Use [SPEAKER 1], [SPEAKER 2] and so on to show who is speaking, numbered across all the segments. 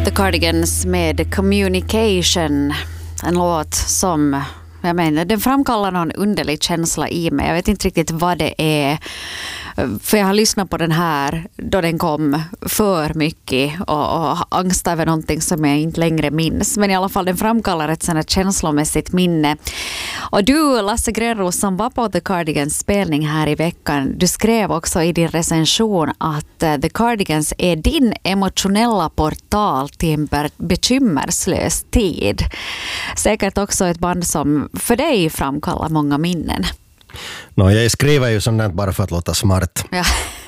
[SPEAKER 1] The Cardigans med Communication. En låt som, jag menar, den framkallar någon underlig känsla i mig. Jag vet inte riktigt vad det är. För jag har lyssnat på den här då den kom för mycket och angst över någonting som jag inte längre minns. Men i alla fall den framkallar ett sådant känslomässigt minne. Och du, Lasse Grönros, som var på The Cardigans spelning här i veckan, du skrev också i din recension att The Cardigans är din emotionella portal till en bekymmerslös tid. Säkert också ett band som för dig framkallar många minnen.
[SPEAKER 2] Jag skriver ju sånt bara för att låta smart.
[SPEAKER 1] Ja.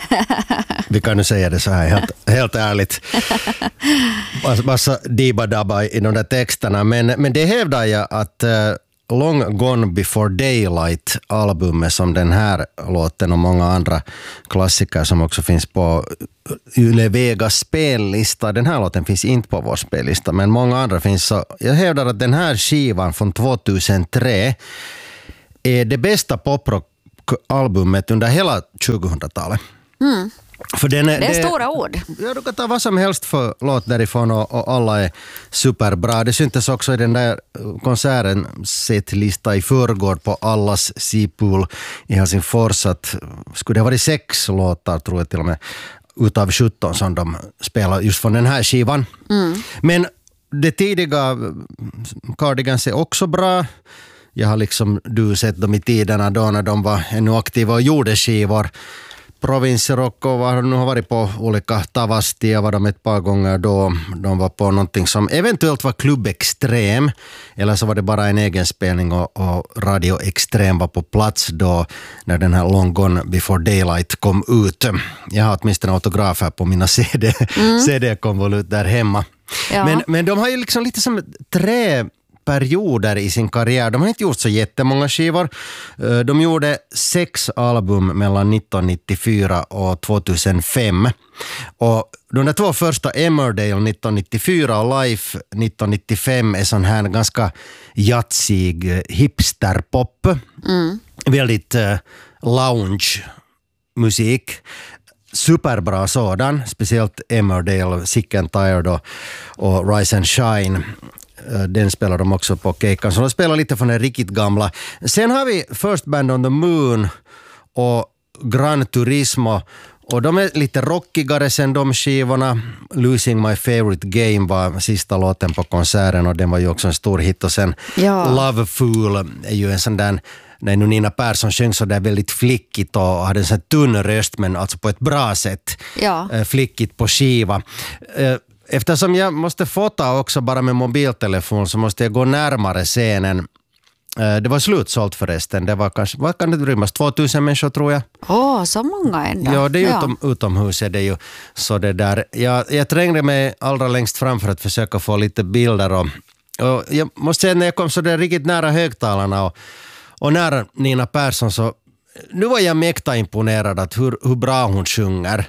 [SPEAKER 2] Vi kan nu säga det så här helt ärligt. Massa diba-dabba i de där texterna. Men det hävdar jag att Long Gone Before Daylight-albumet som den här låten och många andra klassiker som också finns på Yle Vegas spellista. Den här låten finns inte på vår spellista, men många andra finns. Så jag hävdar att den här skivan från 2003 är det bästa poprockalbumet under hela 2000-talet.
[SPEAKER 1] Mm.
[SPEAKER 2] För det
[SPEAKER 1] är stora ord.
[SPEAKER 2] Ja, du kan ta vad som helst för låt därifrån och alla är superbra. Det syntes också i den där konserten setlista i förrgår på Allas Seapool i Helsingfors att skulle det ha varit 6 låtar, tror jag till och med, utav 17 som de spelar just från den här skivan. Mm. Men det tidiga Cardigans är också bra. Jag har liksom sett dem i tiderna då när de var ännu aktiva och gjorde skivor. Province Rock och nu har varit på olika Tavastia var de ett par gånger då. De var på någonting som eventuellt var Club Extrem eller så var det bara en egen spelning och Radio Extrem var på plats då när den här Long Gone Before Daylight kom ut. Jag har åtminstone autografer på mina CD-konvolut där hemma. Ja. Men de har ju liksom lite som 3 perioder i sin karriär. De har inte gjort så jättemånga skivor. De gjorde 6 album mellan 1994 och 2005. Och de där 2 första, Emmerdale 1994 och Life 1995, är sån här ganska jazzig hipsterpop. Mm. Väldigt lounge musik. Superbra sådan, speciellt Emmerdale, Sick and Tired och Rise and Shine. Den spelar de också på Keikan. Så de spelar lite från den riktigt gamla. Sen har vi First Band on the Moon och Gran Turismo. Och de är lite rockigare sen de skivorna. Losing My Favorite Game var sista låten på konserten och den var ju också en stor hit. Och sen Love Fool är ju en sån där, när Nina Persson sjöng så där väldigt flickigt och hade en sån tunn röst men alltså på ett bra sätt. Ja. Flickigt på skiva. Eftersom jag måste fota också bara med mobiltelefon så måste jag gå närmare scenen. Det var slutsålt förresten. Det var kanske, vad kan det rymmas? 2000 människor tror jag.
[SPEAKER 1] Så många ändå.
[SPEAKER 2] Ja, det är utomhus är det ju så det där. Jag trängde mig allra längst fram för att försöka få lite bilder och jag måste säga när jag kom så där riktigt nära högtalarna och nära Nina Persson så nu var jag mäkta imponerad att hur bra hon sjunger.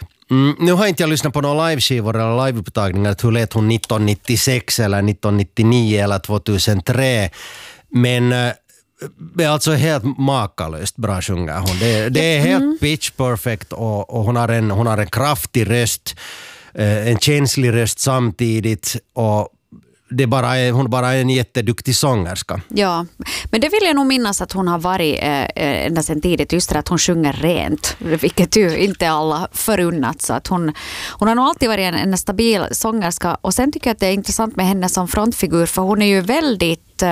[SPEAKER 2] Nu har inte jag lyssnat på några liveskivor eller liveupptagningar hur lät hon 1996 eller 1999 eller 2003 men det är alltså helt makalöst bra sjunger hon. Det är helt pitch perfect och hon har en kraftig röst, en känslig röst samtidigt och hon bara är en jätteduktig sångerska. Ja,
[SPEAKER 1] men det vill jag nog minnas att hon har varit ända sedan tidigt, just det att hon sjunger rent, vilket ju inte alla förunnat. Så att hon har nog alltid varit en stabil sångerska och sen tycker jag att det är intressant med henne som frontfigur för hon är ju väldigt...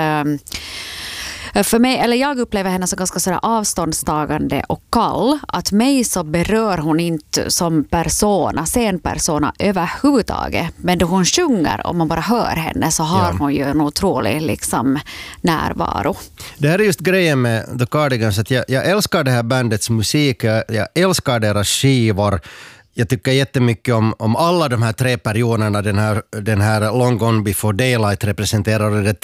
[SPEAKER 1] För mig, eller jag upplever henne som ganska sådär avståndstagande och kall. Att mig så berör hon inte som scenpersona överhuvudtaget. Men då hon sjunger, om man bara hör henne så har hon ju en otrolig liksom, närvaro.
[SPEAKER 2] Det här är just grejen med The Cardigans. Att jag älskar det här bandets musik. Jag älskar deras skivor. Jag tycker jättemycket om alla de här 3 perioderna. Den här Long Gone Before Daylight representerar det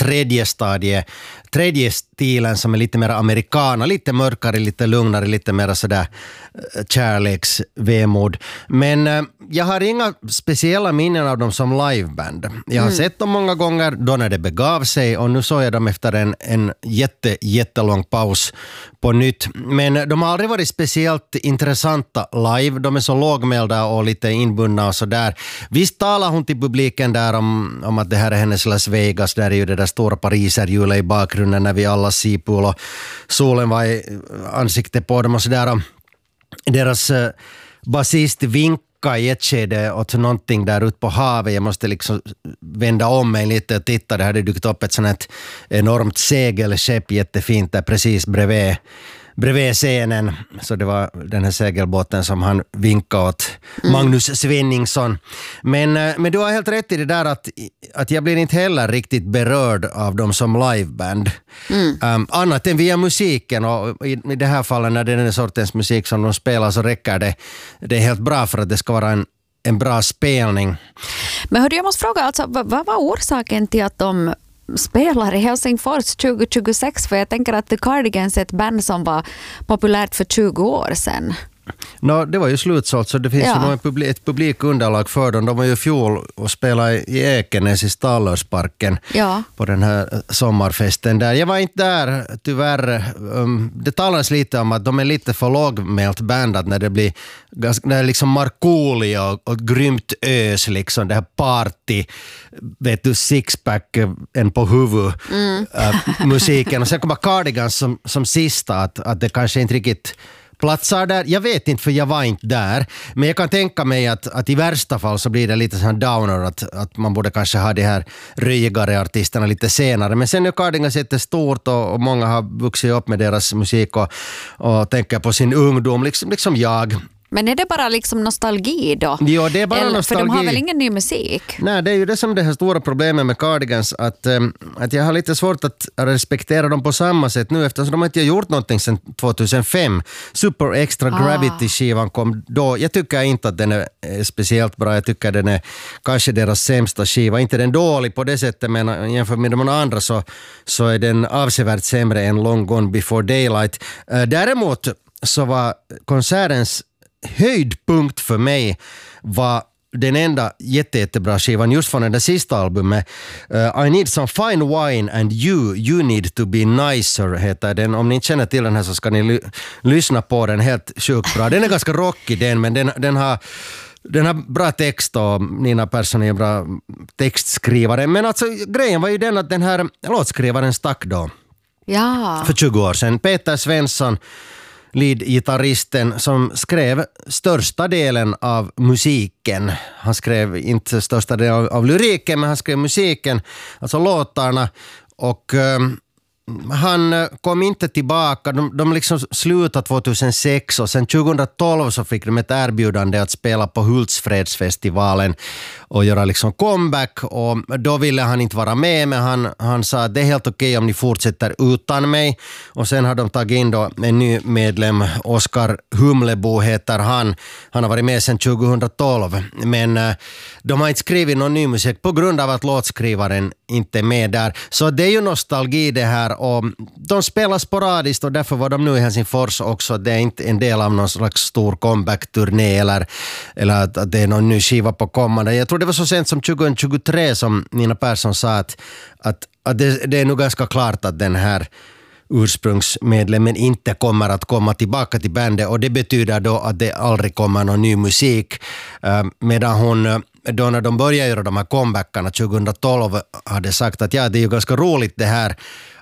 [SPEAKER 2] tredje stilen som är lite mer amerikana, lite mörkare, lite lugnare, lite mer sådär kärleksvemod. Men jag har inga speciella minnen av dem som liveband. Jag har sett dem många gånger då när det begav sig och nu såg jag dem efter en jättelång paus på nytt. Men de har aldrig varit speciellt intressanta live. De är så lågmälda anmälda och lite inbundna och så där. Visst talar hon till publiken där om att det här är hennes Las Vegas, där är ju det där stora pariserhjulet i bakgrunden när vi alla Seapool och solen var i ansiktet på dem och så där. Deras basist vinkade i ett skede åt någonting där ute på havet. Jag måste liksom vända om mig lite och titta. Det hade dykt upp ett sånt här enormt segelskepp, jättefint där precis bredvid scenen. Så det var den här segelbåten som han vinkade åt Magnus Svenningsson. Men du har helt rätt i det där att jag blir inte heller riktigt berörd av dem som liveband. Annat än via musiken, och i det här fallet när det är den sortens musik som de spelar så räcker det är helt bra för att det ska vara en bra spelning.
[SPEAKER 1] Men hörde, jag måste fråga, alltså, vad var orsaken till att de spelar i Helsingfors 2026? För jag tänker att The Cardigans är ett band som var populärt för 20 år sedan.
[SPEAKER 2] Det var ju slutsålt, så det finns ju nog ett publikunderlag för dem. De var ju fjol och spelade i Ekenäs i Stallersparken på den här sommarfesten där. Jag var inte där, tyvärr. Det talas lite om att de är lite för lågmält bandat när det blir när liksom Markoolio och grymt ös, liksom det här party, vet du, sixpack en på huvud musiken. Och sen kommer Cardigans som sista, att det kanske inte riktigt platsar där. Jag vet inte, för jag var inte där. Men jag kan tänka mig att i värsta fall så blir det lite sån downer, att man borde kanske ha de här röjigare artisterna lite senare. Men sen är Cardigans jättestort och många har vuxit upp med deras musik och tänker på sin ungdom, liksom jag.
[SPEAKER 1] Men är det bara liksom nostalgi då?
[SPEAKER 2] Ja, det är bara nostalgi.
[SPEAKER 1] För de har väl ingen ny musik?
[SPEAKER 2] Nej, det är ju det som det här stora problemet med Cardigans, att jag har lite svårt att respektera dem på samma sätt nu, eftersom de inte har gjort någonting sedan 2005. Super Extra Gravity-skivan kom då. Jag tycker inte att den är speciellt bra. Jag tycker den är kanske deras sämsta skiva. Inte den dålig på det sättet, men jämfört med de andra så är den avsevärt sämre än Long Gone Before Daylight. Däremot så var konsertens höjdpunkt för mig var den enda jättebra skivan just från den där sista albumet. I Need Some Fine Wine and You Need To Be Nicer heter den. Om ni inte känner till den här så ska ni lyssna på den, helt sjukt bra. Den är ganska rockig men den har bra text och Nina Persson är en bra textskrivare. Men alltså grejen var ju den att den här låtskrivaren stack då.
[SPEAKER 1] Ja.
[SPEAKER 2] För 20 år sedan. Peter Svensson, lead-gitarristen, som skrev största delen av musiken. Han skrev inte största delen av lyriken, men han skrev musiken, alltså låtarna. Och han kom inte tillbaka. De liksom slutade 2006 och sen 2012 så fick de ett erbjudande att spela på Hultsfredsfestivalen och göra liksom comeback, och då ville han inte vara med, men han sa att det är helt okej om ni fortsätter utan mig. Och sen har de tagit in då en ny medlem, Oskar Humlebo heter han. Han har varit med sedan 2012, men de har inte skrivit någon ny musik på grund av att låtskrivaren inte är med där. Så det är ju nostalgi det här, och de spelar sporadiskt och därför var de nu i Helsingfors också. Det är inte en del av någon slags stor comeback-turné eller att det är någon ny skiva på kommande. Jag tror det var så sent som 2023 som Nina Persson sa att det är nog ganska klart att den här ursprungsmedlemmen inte kommer att komma tillbaka till bandet, och det betyder då att det aldrig kommer någon ny musik. Medan hon då när de började göra de här comebackarna 2012 hade sagt att det är ju ganska roligt det här,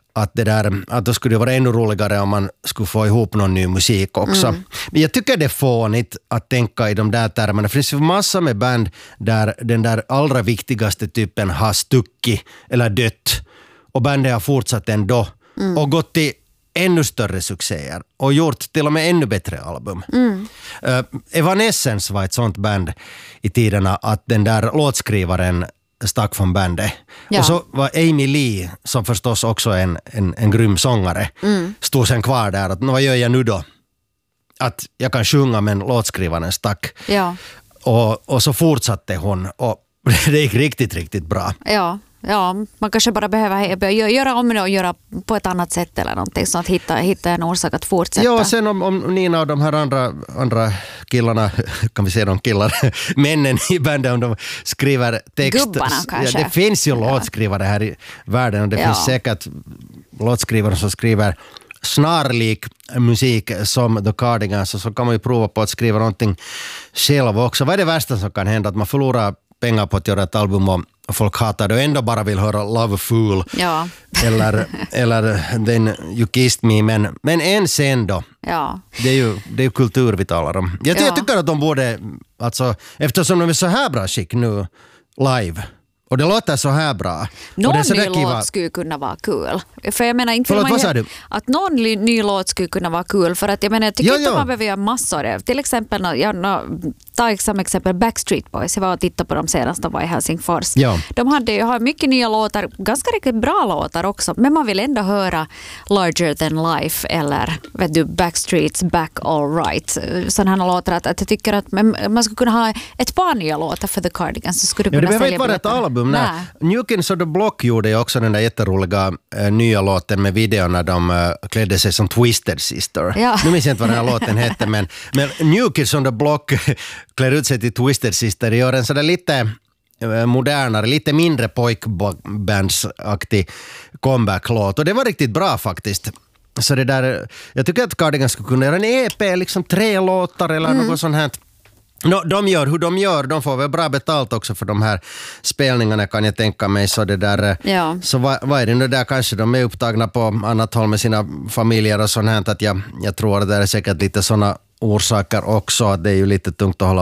[SPEAKER 2] att då skulle det vara ännu roligare om man skulle få ihop någon ny musik också. Men jag tycker det är fånigt att tänka i de där termerna. För det finns massa med band där den där allra viktigaste typen har stuckit eller dött, och bandet har fortsatt ändå och gått till ännu större succéer och gjort till och med ännu bättre album. Evanescence var ett sånt band i tiderna att den där låtskrivaren stack från bandet. Ja. Och så var Amy Lee, som förstås också är en grym sångare, stod sen kvar där att vad gör jag nu då? Att jag kan sjunga, men låtskrivaren stack. Ja. Och så fortsatte hon, och det gick riktigt, riktigt bra.
[SPEAKER 1] Ja, man kanske bara behöver göra om det och göra på ett annat sätt eller någonting, så att hitta en orsak att fortsätta.
[SPEAKER 2] Ja, sen om Nina och de här andra killarna, kan vi säga de killar, männen i bandet, om de skriver text.
[SPEAKER 1] Gubbarna kanske.
[SPEAKER 2] Ja, det finns ju låtskrivare här i världen, och det finns säkert låtskrivare som skriver snarlik musik som The Cardigans, så kan man ju prova på att skriva någonting själv också. Vad är det värsta som kan hända? Att man förlorar pengar på att göra ett album och folk hatar det och ändå bara vill höra Love Fool eller den You Kissed Me, men en sen då.
[SPEAKER 1] Ja.
[SPEAKER 2] Det är ju kultur vi talar om. Jag tycker att de borde, alltså, eftersom de är så här bra skick nu live, och det låter så här bra.
[SPEAKER 1] Någon ny låt skulle kunna vara kul. För jag menar, inte
[SPEAKER 2] vad sa du?
[SPEAKER 1] Att någon ny låt skulle kunna vara kul. För att jag menar, jag tycker inte man behöver göra massor. Till exempel, ta som exempel Backstreet Boys. Jag var och tittade på dem senast, de var i Helsingfors.
[SPEAKER 2] Ja.
[SPEAKER 1] De har mycket nya låtar, ganska riktigt bra låtar också. Men man vill ändå höra Larger Than Life eller vet du, Backstreet's Back All Right. Sådana låtar att jag tycker att man skulle kunna ha ett par nya låtar för The Cardigans. Så skulle
[SPEAKER 2] det behöver inte vara ett album. New Kids on the Block gjorde ju också den där jätteroliga nya låten med videon när de klädde sig som Twisted Sister. Ja. Nu minns jag inte vad den här låten hette, men New Kids on the Block klär ut sig till Twisted Sister. Det gör en sådär lite modernare, lite mindre pojkbandsaktig comeback-låt. Och det var riktigt bra faktiskt. Så det där, jag tycker att Cardigans skulle kunna göra en EP, liksom 3 låtar eller något sånt här. De gör hur de gör, de får väl bra betalt också för de här spelningarna, kan jag tänka mig. Så det där, så vad är det nu där, kanske de är upptagna på annat håll med sina familjer och sånt här, att jag tror att det är säkert lite såna orsaker också, att det är ju lite tungt att hålla